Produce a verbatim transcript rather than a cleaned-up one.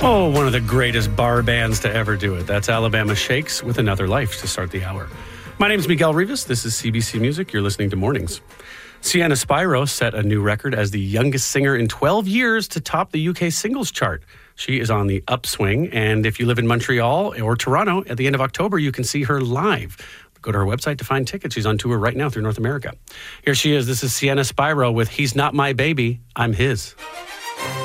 Oh, one of the greatest bar bands to ever do it. That's Alabama Shakes with Another Life to start the hour. My name is Miguel Rivas. This is C B C Music. You're listening to Mornings. Sienna Spyro set a new record as the youngest singer in twelve years to top the U K singles chart. She is on the upswing, and if you live in Montreal or Toronto, at the end of October, you can see her live. Go to her website to find tickets. She's on tour right now through North America. Here she is. This is Sienna Spyro with He's Not My Baby, I'm His.